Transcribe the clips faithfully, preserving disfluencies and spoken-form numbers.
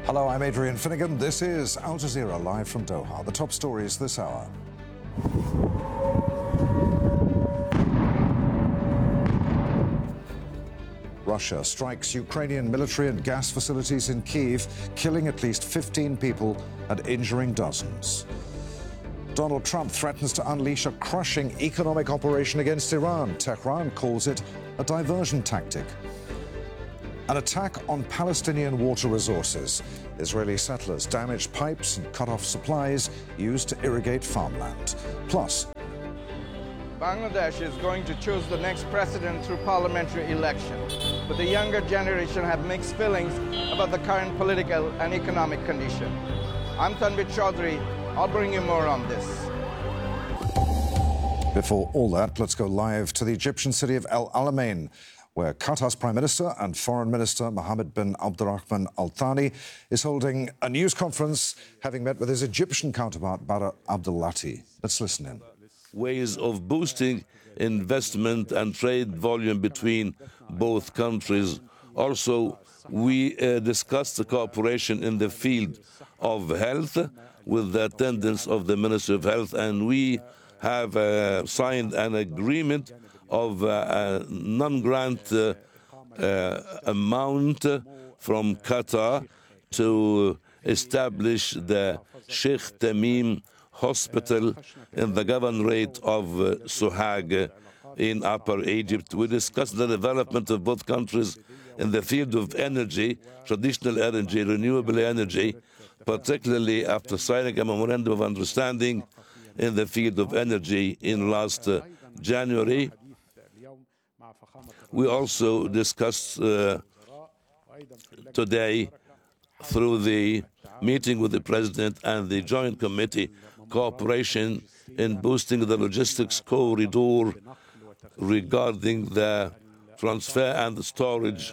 Hello, I'm Adrian Finnegan. This is Al Jazeera live from Doha. The top stories this hour. Russia strikes Ukrainian military and gas facilities in Kyiv, killing at least fifteen people and injuring dozens. Donald Trump threatens to unleash a crushing economic operation against Iran. Tehran calls it a diversion tactic. An attack on Palestinian water resources. Israeli settlers damaged pipes and cut off supplies used to irrigate farmland. Plus, Bangladesh is going to choose the next president through parliamentary election, but the younger generation have mixed feelings about the current political and economic condition. I'm Tanvir Chaudhry. I'll bring you more on this. Before all that, let's go live to the Egyptian city of El Alamein, where Qatar's Prime Minister and Foreign Minister Mohammed bin Abdulrahman Al Thani is holding a news conference, having met with his Egyptian counterpart, Badr Abdulati. Let's listen in. Ways of boosting investment and trade volume between both countries. Also, we uh, discussed the cooperation in the field of health with the attendance of the Minister of Health, and we have uh, signed an agreement of uh, a non-grant uh, uh, amount from Qatar to establish the Sheikh Tamim Hospital in the governorate of uh, Sohag in Upper Egypt. We discussed the development of both countries in the field of energy, traditional energy, renewable energy, particularly after signing a memorandum of understanding in the field of energy in last uh, January. We also discussed uh, today, through the meeting with the President and the Joint Committee, cooperation in boosting the logistics corridor regarding the transfer and the storage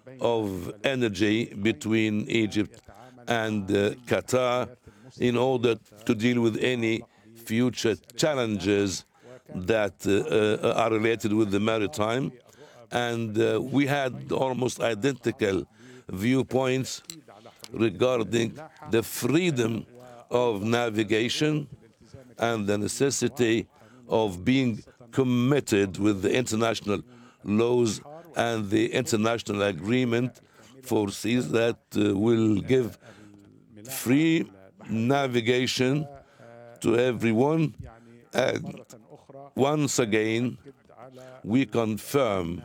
of energy between Egypt and uh, Qatar in order to deal with any future challenges that uh, uh, are related with the maritime. And uh, we had almost identical viewpoints regarding the freedom of navigation and the necessity of being committed with the international laws and the international agreement foresees that uh, will give free navigation to everyone. And once again, we confirm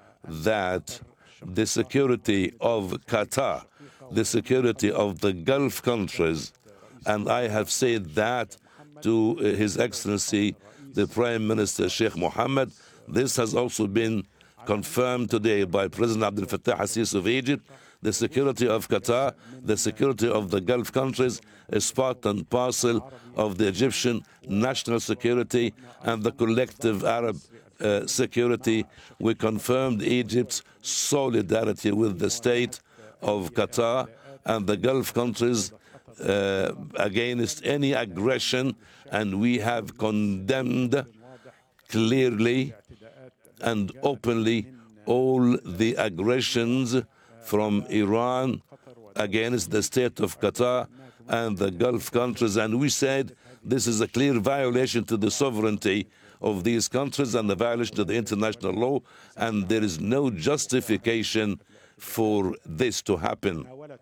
that the security of Qatar, the security of the Gulf countries, and I have said that to His Excellency, the Prime Minister Sheikh Mohammed. This has also been confirmed today by President Abdel Fattah al-Sisi of Egypt. The security of Qatar, the security of the Gulf countries is part and parcel of the Egyptian national security and the collective Arab uh, security. We confirmed Egypt's solidarity with the state of Qatar and the Gulf countries uh, against any aggression, and we have condemned clearly and openly all the aggressions from Iran against the state of Qatar and the Gulf countries. And we said this is a clear violation to the sovereignty of these countries and the violation of the international law, and there is no justification for this to happen.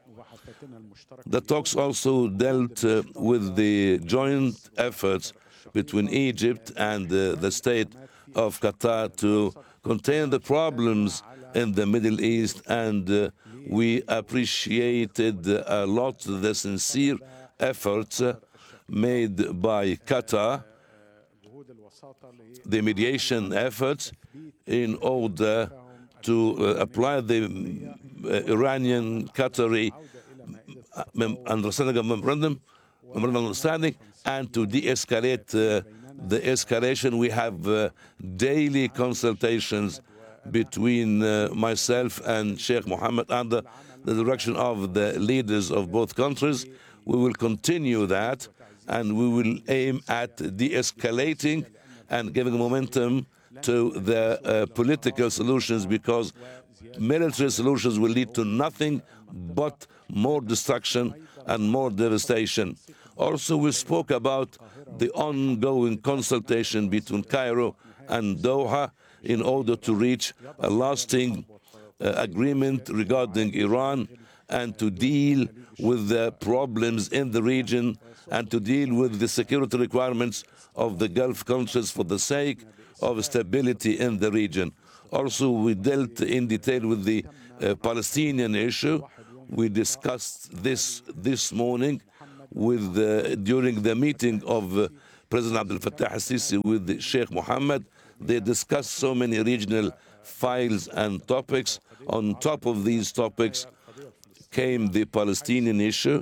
The talks also dealt uh, with the joint efforts between Egypt and uh, the state of Qatar to contain the problems in the Middle East, and uh, we appreciated a lot the sincere efforts uh, made by Qatar, the mediation efforts in order to uh, apply the uh, Iranian Qatari understanding of memorandum, memorandum of understanding, and to de-escalate uh, the escalation. We have uh, daily consultations between uh, myself and Sheikh Mohammed under the direction of the leaders of both countries. We will continue that, and we will aim at de-escalating and giving momentum to the uh, political solutions, because military solutions will lead to nothing but more destruction and more devastation. Also, we spoke about the ongoing consultation between Cairo and Doha in order to reach a lasting uh, agreement regarding Iran and to deal with the problems in the region and to deal with the security requirements of the Gulf countries for the sake of stability in the region. Also, we dealt in detail with the uh, Palestinian issue. We discussed this this morning with uh, during the meeting of uh, President Abdel Fattah al-Sisi with Sheikh Mohammed. They discussed so many regional files and topics. On top of these topics came the Palestinian issue,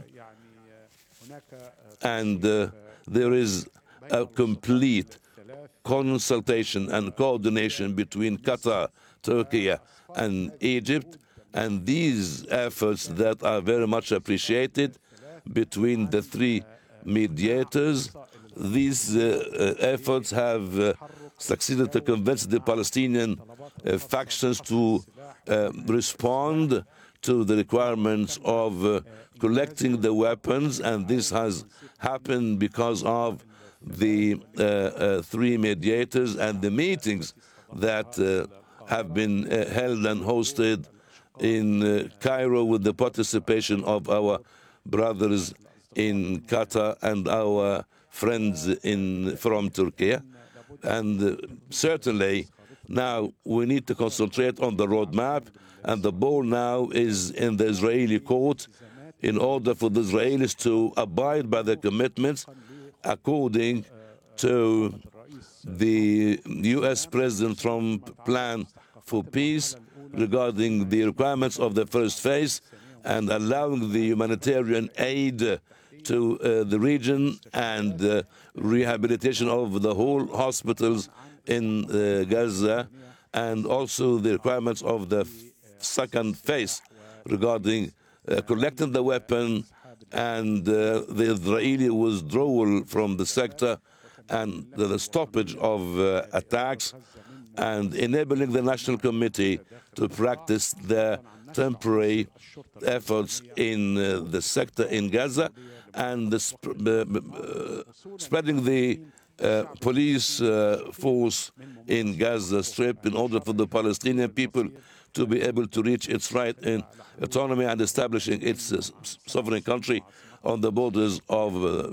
and uh, there is a complete consultation and coordination between Qatar, Turkey, and Egypt, and these efforts that are very much appreciated between the three mediators. These uh, uh, efforts have uh, succeeded to convince the Palestinian uh, factions to uh, respond to the requirements of uh, collecting the weapons, and this has happened because of the uh, uh, three mediators and the meetings that uh, have been uh, held and hosted in uh, Cairo with the participation of our brothers in Qatar and our friends in from Turkey. And uh, certainly now we need to concentrate on the roadmap, and the ball now is in the Israeli court in order for the Israelis to abide by their commitments according to the U S President Trump plan for peace regarding the requirements of the first phase and allowing the humanitarian aid to uh, the region and uh, rehabilitation of the whole hospitals in uh, Gaza, and also the requirements of the second phase regarding uh, collecting the weapon and uh, the Israeli withdrawal from the sector and the stoppage of uh, attacks, and enabling the National Committee to practice their temporary efforts in uh, the sector in Gaza, and the sp uh, uh, spreading the uh, police uh, force in Gaza Strip in order for the Palestinian people to be able to reach its right in autonomy and establishing its uh, sovereign country on the borders of uh,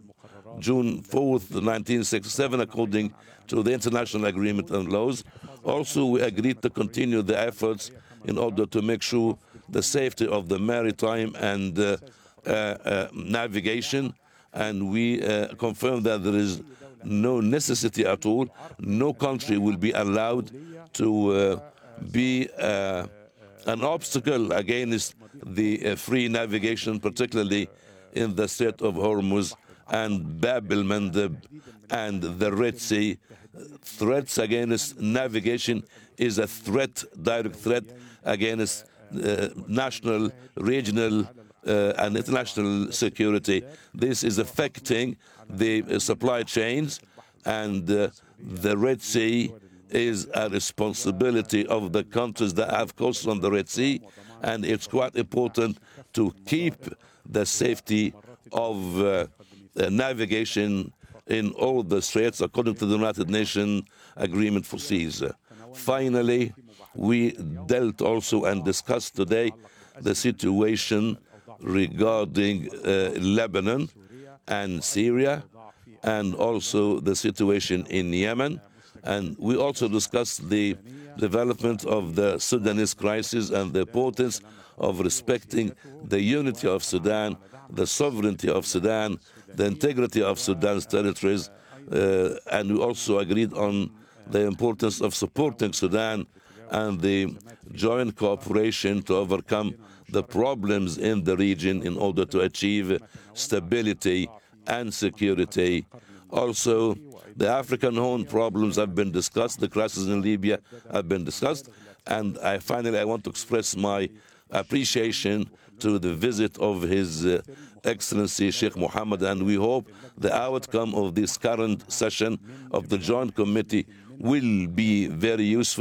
June fourth, nineteen sixty-seven, according to the international agreement and laws. Also, we agreed to continue the efforts in order to make sure the safety of the maritime and uh, uh, uh, navigation, and we uh, confirmed that there is no necessity at all. No country will be allowed to uh, be uh, an obstacle against the uh, free navigation, particularly in the Strait of Hormuz and Bab el-Mandeb and the Red Sea. Threats against navigation is a threat, direct threat against uh, national, regional, uh, and international security. This is affecting the uh, supply chains, and uh, the Red Sea is a responsibility of the countries that have coasts on the Red Sea, and it's quite important to keep the safety of uh, uh, navigation in all the straits according to the United Nations Agreement for Seas. Finally, we dealt also and discussed today the situation regarding uh, Lebanon and Syria, and also the situation in Yemen. And we also discussed the development of the Sudanese crisis and the importance of respecting the unity of Sudan, the sovereignty of Sudan, the integrity of Sudan's territories, uh, and we also agreed on the importance of supporting Sudan and the joint cooperation to overcome the problems in the region in order to achieve stability and security. Also, the African Horn problems have been discussed, the crisis in Libya have been discussed, and I finally I want to express my appreciation to the visit of His uh, Excellency Sheikh Mohammed, and we hope the outcome of this current session of the Joint Committee will be very useful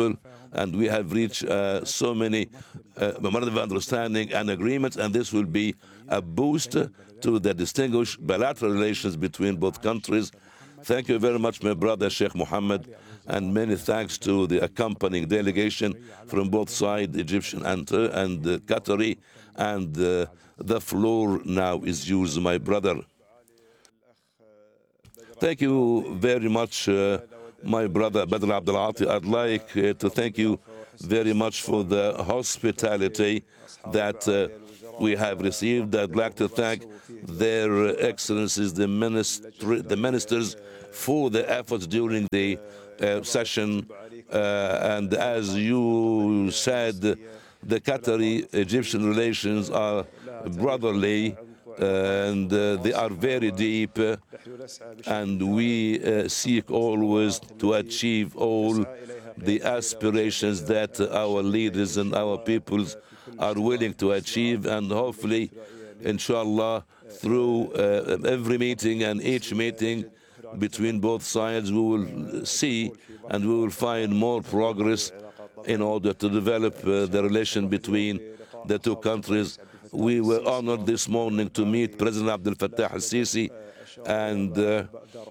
and we have reached uh, so many uh, memorandum of understanding and agreements, and this will be a boost to the distinguished bilateral relations between both countries. Thank you very much, my brother Sheikh Mohammed, and many thanks to the accompanying delegation from both sides, Egyptian and, uh, and uh, Qatari, and uh, the floor now is yours, my brother. Thank you very much, uh, my brother Badr Abdel Ati. I'd like uh, to thank you very much for the hospitality that uh, we have received. I'd like to thank their excellencies, the, ministry, the ministers, for the efforts during the uh, session. Uh, and as you said, the Qatari-Egyptian relations are brotherly, and uh, they are very deep, uh, and we uh, seek always to achieve all the aspirations that our leaders and our peoples are willing to achieve, and hopefully, inshallah, through uh, every meeting and each meeting between both sides, we will see and we will find more progress in order to develop uh, the relation between the two countries. We were honored this morning to meet President Abdel Fattah al-Sisi, and uh,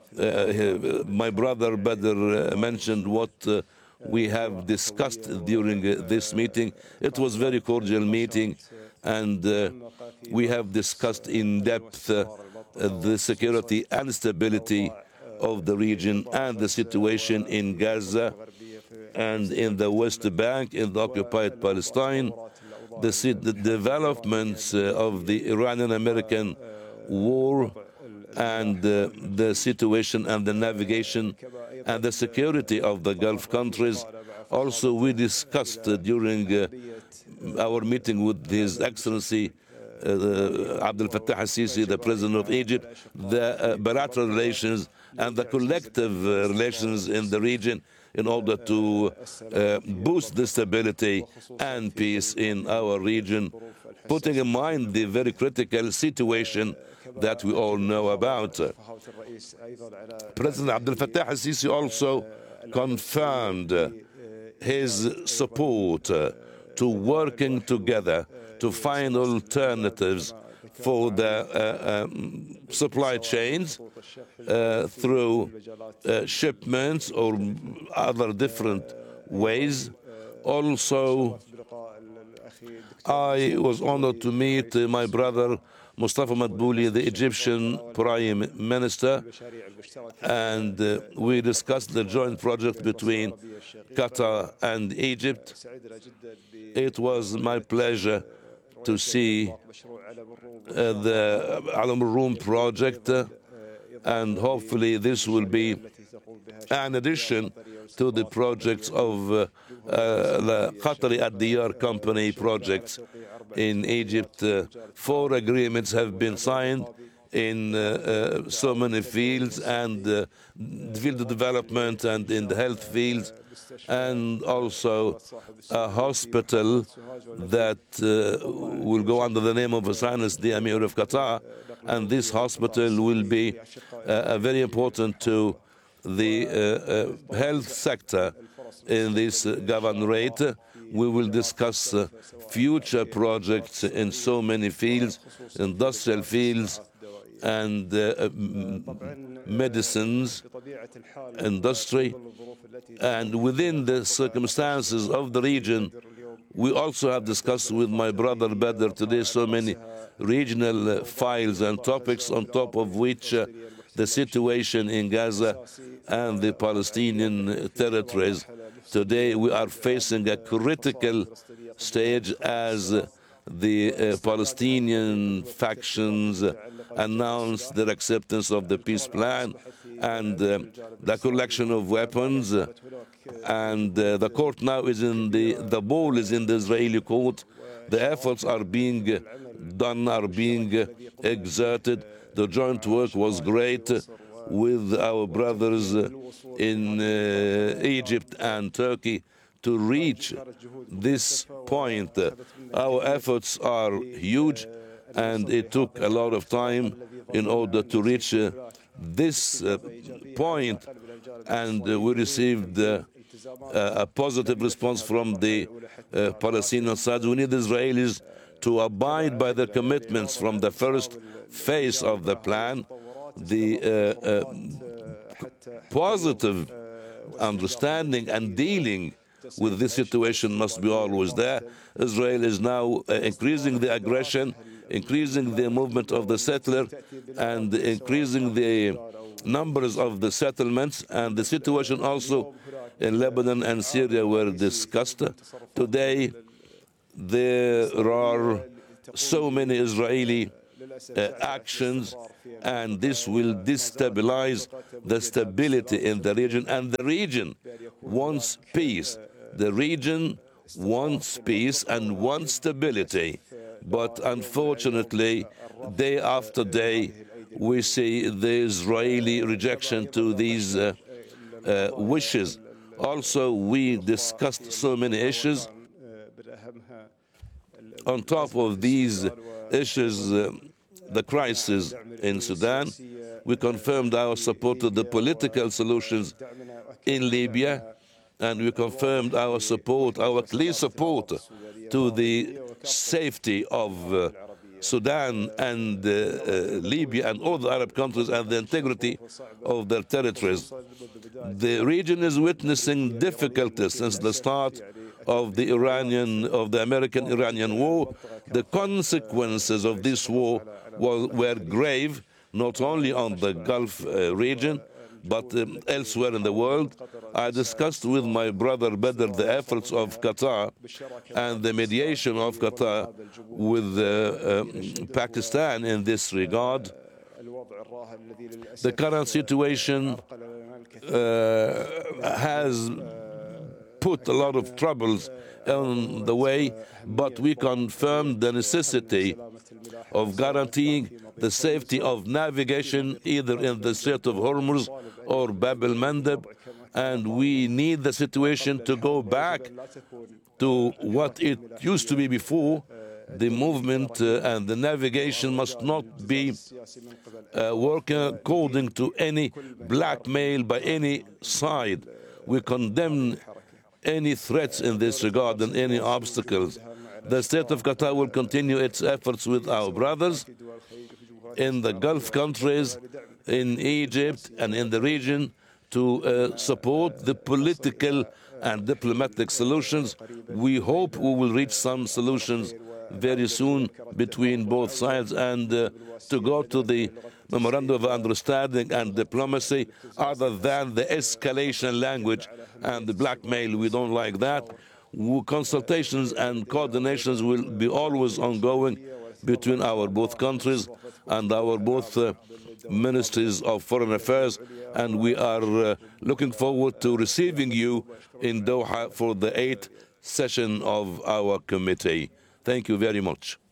uh, my brother Badr uh, mentioned what uh, we have discussed during uh, this meeting. It was a very cordial meeting, and uh, we have discussed in depth uh, the security and stability of the region and the situation in Gaza and in the West Bank, in the occupied Palestine, the, the developments uh, of the Iranian-American war, and uh, the situation and the navigation and the security of the Gulf countries. Also, we discussed uh, during uh, our meeting with His Excellency uh, Abdel Fattah al-Sisi, the President of Egypt, the uh, bilateral relations and the collective uh, relations in the region in order to uh, boost the stability and peace in our region, putting in mind the very critical situation that we all know about. President Abdel Fattah al-Sisi also confirmed his support to working together to find alternatives for the uh, um, supply chains uh, through uh, shipments or other different ways. Also, I was honored to meet uh, my brother Mustafa Madbouli, the Egyptian Prime Minister, and uh, we discussed the joint project between Qatar and Egypt. It was my pleasure to see uh, the Alam Room project, uh, and hopefully this will be an addition to the projects of uh, uh, the Qatari Ad-Diyar Company projects in Egypt. Uh, four agreements have been signed in uh, uh, so many fields, and uh, field development and in the health fields, and also a hospital that uh, will go under the name of His Highness the Emir of Qatar, and this hospital will be uh, very important to the uh, uh, health sector in this uh, governorate. We will discuss uh, future projects in so many fields, industrial fields, and uh, medicines, industry. And within the circumstances of the region, we also have discussed with my brother Badr today so many regional uh, files and topics, on top of which uh, the situation in Gaza and the Palestinian territories. Today we are facing a critical stage as uh, the uh, Palestinian factions uh, announced their acceptance of the peace plan and uh, the collection of weapons, uh, and uh, the court now is in the, the ball is in the Israeli court. The efforts are being uh, done, are being uh, exerted. The joint work was great uh, with our brothers uh, in uh, Egypt and Turkey to reach this point. Uh, our efforts are huge, and it took a lot of time in order to reach uh, this uh, point, and uh, we received uh, uh, a positive response from the uh, Palestinian side. We need the Israelis to abide by their commitments from the first phase of the plan. The uh, uh, positive understanding and dealing with this situation must be always there. Israel is now uh, increasing the aggression, increasing the movement of the settler, and increasing the numbers of the settlements, and the situation also in Lebanon and Syria were discussed. Today, there are so many Israeli uh, actions, and this will destabilize the stability in the region, and the region wants peace. The region wants peace and wants stability, but unfortunately, day after day, we see the Israeli rejection to these uh, uh, wishes. Also, we discussed so many issues. On top of these issues, uh, the crisis in Sudan, we confirmed our support to the political solutions in Libya, and we confirmed our support, our clear support to the safety of uh, Sudan and uh, uh, Libya and all the Arab countries and the integrity of their territories. The region is witnessing difficulties since the start of the Iranian, of the American-Iranian war. The consequences of this war was, were grave, not only on the Gulf uh, region, but um, elsewhere in the world. I discussed with my brother Badr the efforts of Qatar and the mediation of Qatar with uh, uh, Pakistan in this regard. The current situation uh, has put a lot of troubles on the way, but we confirmed the necessity of guaranteeing the safety of navigation either in the Strait of Hormuz or Bab el-Mandeb, and we need the situation to go back to what it used to be before. The movement uh, and the navigation must not be uh, working according to any blackmail by any side. We condemn any threats in this regard and any obstacles. The state of Qatar will continue its efforts with our brothers in the Gulf countries, in Egypt and in the region to uh, support the political and diplomatic solutions. We hope we will reach some solutions very soon between both sides, and uh, to go to the memorandum of understanding and diplomacy other than the escalation language and the blackmail. We don't like that. Consultations and coordinations will be always ongoing between our both countries and our both uh, ministries of foreign affairs, and we are uh, looking forward to receiving you in Doha for the eighth session of our committee. Thank you very much.